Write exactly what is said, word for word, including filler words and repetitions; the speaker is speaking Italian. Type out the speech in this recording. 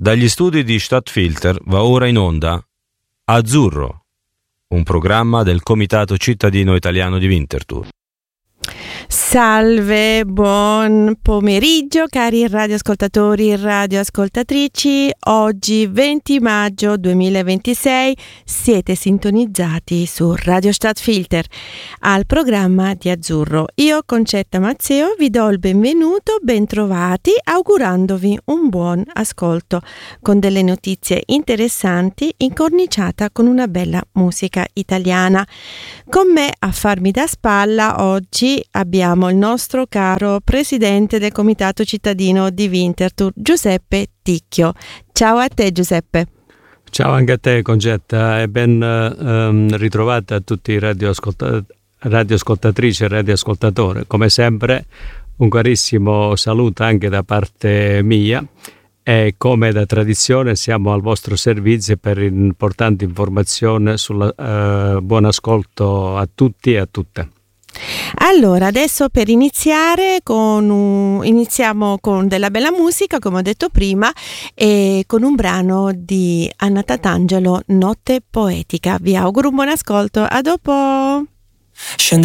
Dagli studi di Stadtfilter va ora in onda Azzurro, un programma del Comitato Cittadino Italiano di Winterthur. Salve, buon pomeriggio cari radioascoltatori e radioascoltatrici. Oggi venti maggio duemilaventisei siete sintonizzati su Radio Stadtfilter al programma di Azzurro. Io, Concetta Mazzeo, vi do il benvenuto, bentrovati, augurandovi un buon ascolto con delle notizie interessanti incorniciata con una bella musica italiana. Con me a farmi da spalla oggi abbiamo il nostro caro presidente del Comitato Cittadino di Winterthur, Giuseppe Ticchio. Ciao a te, Giuseppe. Ciao anche a te, Concetta, e ben um, ritrovata a tutti i radioascolta- radioascoltatrici e radioascoltatori. Come sempre un carissimo saluto anche da parte mia e come da tradizione siamo al vostro servizio per importanti informazioni sul uh, buon ascolto a tutti e a tutte. Allora, adesso per iniziare con un, iniziamo con della bella musica, come ho detto prima, e con un brano di Anna Tatangelo, Notte Poetica. Vi auguro un buon ascolto, a dopo!